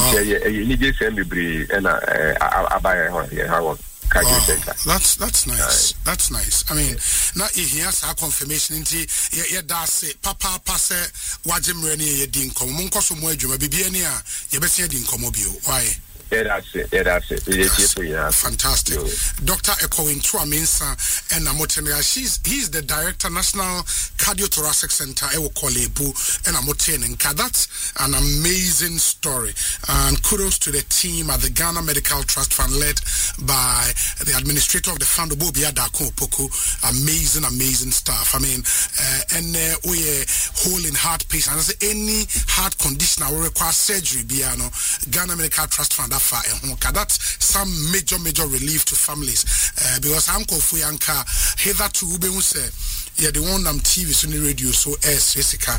you just send me bree and I buy how that's nice. That's nice. I mean, now if he has a confirmation into that's it. Papa pass wajim reni ye dinko. Munko so mo adwuma bibiania ye besia dinko mobile. Why? Yeah, that's it. Fantastic. Dr. Ekowin Mensa and Amotene. He's the director, National Cardiothoracic Center, Ewo Kolebu, and Amotene. That's an amazing story. And kudos to the team at the Ghana Medical Trust Fund, led by the administrator of the fund, Obobia Dako Poko. Amazing stuff. I mean, we whole in heart patients, any heart condition that will require surgery, Ghana Medical Trust Fund. That's some major relief to families because Uncle Fuyanka hitherto Ube say yeah the one TV so radio so Jessica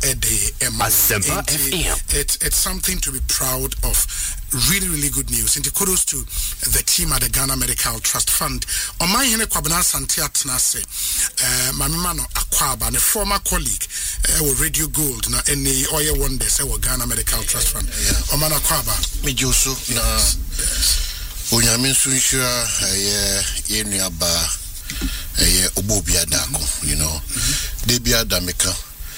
it's something to be proud of. Really good news. And kudos to the team at the Ghana Medical Trust Fund. On my hene kwabena Santia Tnase Mamimano Akwaba, a former colleague with Radio Gold na any oil wonders Ghana Medical Trust Fund. Omana Akwaba. Mijoso na Onyamin Sunshua Yenuaba Obobia Dako, you know. Debia Damika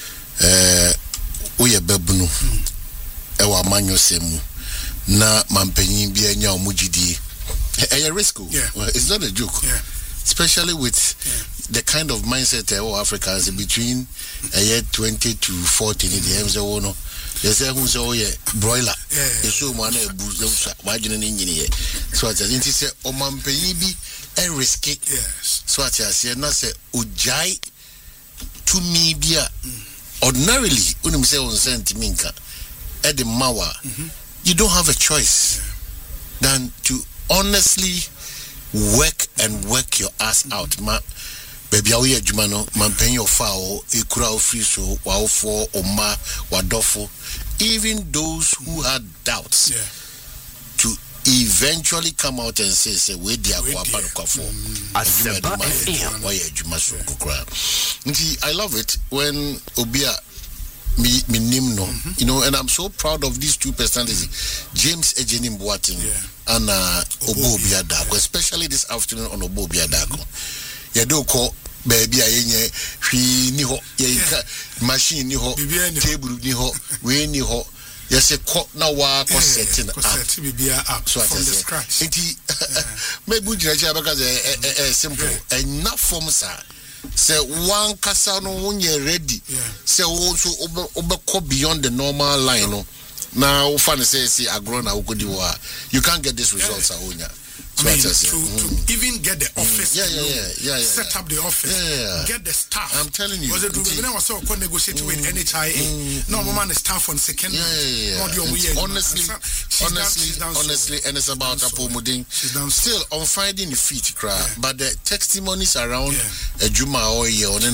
Oye Bebunu Ewa Manyo Semu na mampenyin bia nya omugidi a risk. It's not a joke. Especially with the kind of mindset of Africans between a year 20 to 40 in the MZ no they say who say broiler so man e buzo wadwene ni nyine so at it say o mampenyin bi a risky so at say na say ojai to me bia ordinarily unim say on sentimenka e de mawa. You don't have a choice than to honestly work your ass out. Baby, awi adwuma no mampen your foul ekura ofri so wa ofo oma wadofo. Even those who had doubts to eventually come out and say we dia kwa kwafo. I love it when Obia you know, and I'm so proud of these two personalities, James Ejenim Boateng and Obobia Dako, especially this afternoon on Obobia Dako. Yadoko baby ayenye hwi ni ho machine ni ho table ni ho we ni ho yese ko na wa ko setting up so from the scratch me bujira cha because simple enough form sir. Say one kasa no wonye ready. Say also obeko beyond the normal line no. Now fan say agro na ukodi wa. You can't get this results ahonya. I mean, to even get the office, set up the office, get the staff. I'm telling you. Was it was so negotiate with NHIA? No, man, the staff on second. Honestly, and it's about Apomoding. Still on finding the feet, but the testimonies around Juma or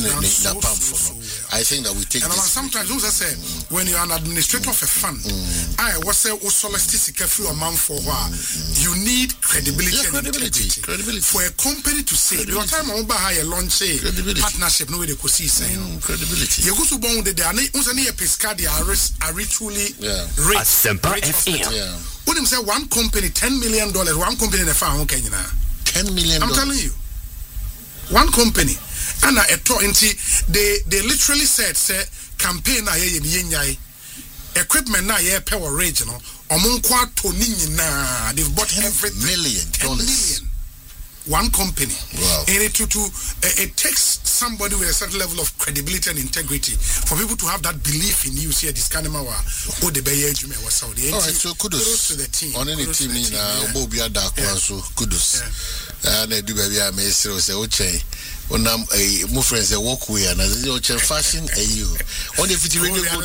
I think that we take. And sometimes, those I say, when you're an administrator of a fund, I was say, soliciting a month for a while. You need credibility. Credibility for a company to say the time I hire launch partnership no way they could see credibility. You go to bond the day only a pescadia are ritually rich. Wouldn't say one company $10 million, one company in the farm Kenya. $10 million. I'm telling you. One company. And they literally said campaign equipment na power regional they've bought everything. $1 million. One company. Wow. And it takes somebody with a certain level of credibility and integrity for people to have that belief in you. See this kind of all right, so kudos to the team. On any team in Obobia Dako, so kudos. And I do baby I may say when I'm a more friends a walkway and as you fashion you on the radio gold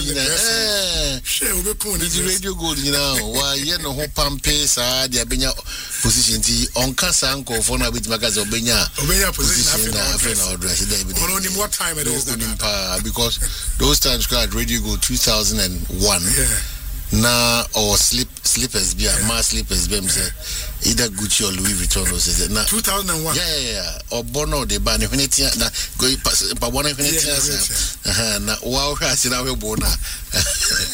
radio gold why no ho pampe sa dia benya position ti on kasa anko for na bit magazi obenya position na friend or dress only what time it is because those times called radio gold 2001 na or slippers be mass slippers be say either Gucci or Louis Vuitton or say na 2001 or Bono de ban when it na go pa one when it na wow hwa si na we bona